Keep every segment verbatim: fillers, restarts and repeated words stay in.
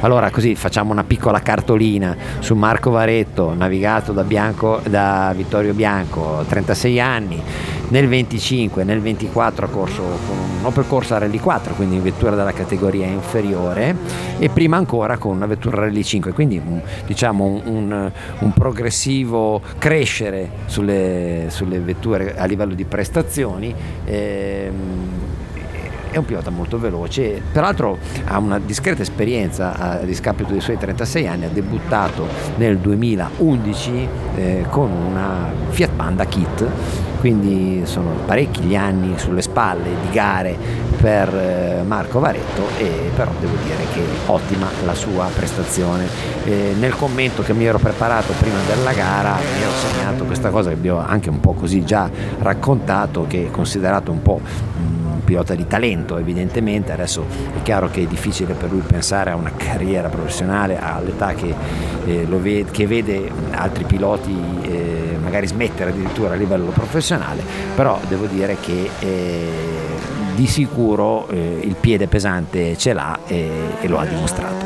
Allora, così facciamo una piccola cartolina su Marco Varetto, navigato da, Bianco, da Vittorio Bianco, trentasei anni, nel venticinque, nel ventiquattro ha corso con un Opel Corsa Rally quattro, quindi in vettura della categoria inferiore, e prima ancora con una vettura Rally cinque, quindi diciamo un, un, un progressivo crescere sulle, sulle vetture a livello di prestazioni. ehm, È un pilota molto veloce, peraltro ha una discreta esperienza a discapito dei suoi trentasei anni. Ha debuttato nel duemilaundici eh, con una Fiat Panda Kit, quindi sono parecchi gli anni sulle spalle di gare per eh, Marco Varetto, e però devo dire che ottima la sua prestazione. Eh, nel commento che mi ero preparato prima della gara mi ero segnato questa cosa che vi ho anche un po' così già raccontato, che è considerato un po' pilota di talento evidentemente. Adesso è chiaro che è difficile per lui pensare a una carriera professionale all'età che, eh, lo vede, che vede altri piloti eh, magari smettere addirittura a livello professionale, però devo dire che eh, di sicuro eh, il piede pesante ce l'ha e, e lo ha dimostrato.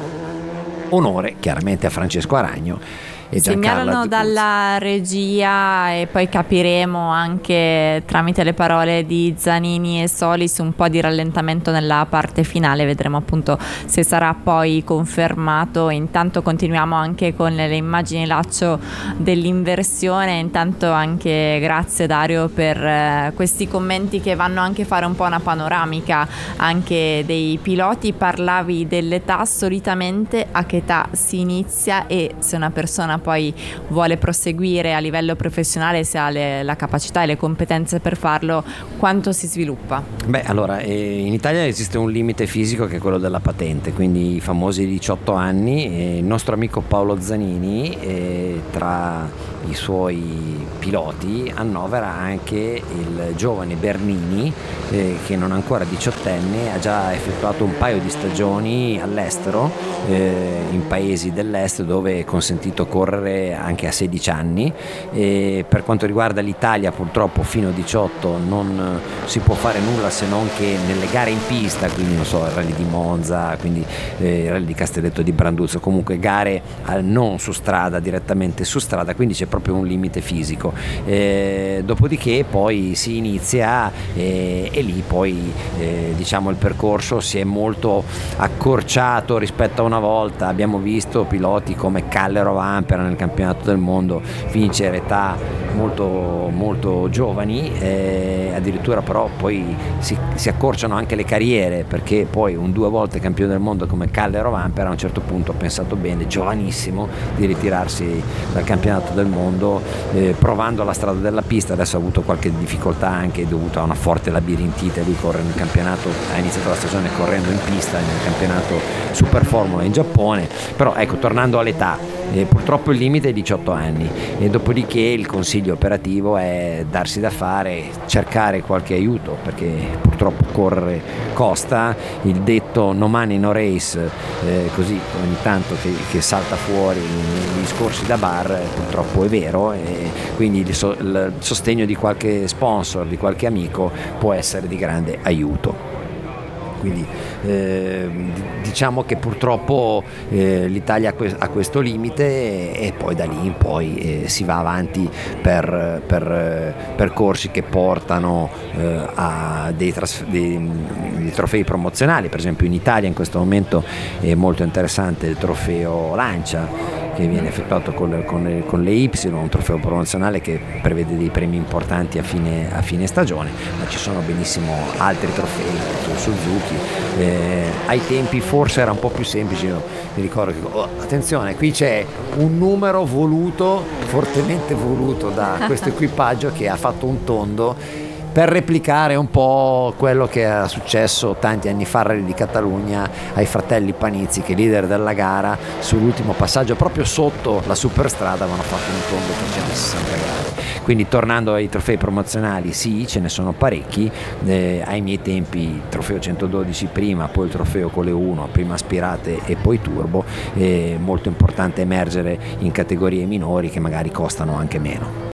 Onore chiaramente a Francesco Aragno. Segnalano dalla regia, e poi capiremo anche tramite le parole di Zanini e Solis un po' di rallentamento nella parte finale, vedremo appunto se sarà poi confermato. Intanto continuiamo anche con le immagini laccio dell'inversione. Intanto anche grazie Dario per eh, questi commenti che vanno anche a fare un po' una panoramica anche dei piloti. Parlavi dell'età, solitamente a che età si inizia, e se una persona poi vuole proseguire a livello professionale, se ha le, la capacità e le competenze per farlo, quanto si sviluppa? Beh, allora, eh, in Italia esiste un limite fisico che è quello della patente, quindi i famosi diciotto anni. E il nostro amico Paolo Zanini, eh, tra i suoi piloti, annovera anche il giovane Bernini, eh, che non è ancora diciottenne, ha già effettuato un paio di stagioni all'estero, eh, in paesi dell'est dove è consentito correre anche a sedici anni. E per quanto riguarda l'Italia, purtroppo fino a diciotto non si può fare nulla se non che nelle gare in pista, quindi non so, il rally di Monza, quindi eh, il rally di Castelletto di Branduzzo, comunque gare eh, non su strada, direttamente su strada, quindi c'è proprio un limite fisico. Eh, dopodiché poi si inizia eh, e lì poi eh, diciamo il percorso si è molto accorciato rispetto a una volta. Abbiamo visto piloti come Kalle Rovanperä nel campionato del mondo vincere età molto molto giovani, eh, addirittura però poi si, si accorciano anche le carriere, perché poi un due volte campione del mondo come Kalle Rovanperä a un certo punto ha pensato bene, giovanissimo, di ritirarsi dal campionato del mondo, eh, provando la strada della pista. Adesso ha avuto qualche difficoltà anche dovuta a una forte labirintite. Lui corre nel campionato, ha iniziato la stagione correndo in pista nel campionato Super Formula in Giappone, però ecco, tornando all'età, eh, purtroppo il limite è diciotto anni, e dopodiché il consiglio operativo è darsi da fare, cercare qualche aiuto, perché purtroppo correre costa. Il detto no money no race, eh, così ogni tanto che, che salta fuori nei discorsi da bar, eh, purtroppo è vero, e quindi il, so, il sostegno di qualche sponsor, di qualche amico può essere di grande aiuto. Quindi eh, diciamo che purtroppo eh, l'Italia ha questo limite, e poi da lì in poi eh, si va avanti per, per eh, percorsi che portano eh, a dei, tras- dei, dei trofei promozionali. Per esempio in Italia in questo momento è molto interessante il trofeo Lancia, che viene effettuato con le, con, le, con le Y, un trofeo promozionale che prevede dei premi importanti a fine, a fine stagione, ma ci sono benissimo altri trofei su Suzuki. Eh, ai tempi forse era un po' più semplice. Io mi ricordo che oh, attenzione, qui c'è un numero voluto, fortemente voluto da questo equipaggio, che ha fatto un tondo per replicare un po' quello che era successo tanti anni fa al Rally di Catalogna ai fratelli Panizzi, che leader della gara sull'ultimo passaggio proprio sotto la superstrada avevano fatto un tondo per centosessanta gradi. Quindi tornando ai trofei promozionali, sì, ce ne sono parecchi. Eh, ai miei tempi il trofeo centododici prima, poi il trofeo con le uno, prima aspirate e poi turbo. È molto importante emergere in categorie minori che magari costano anche meno.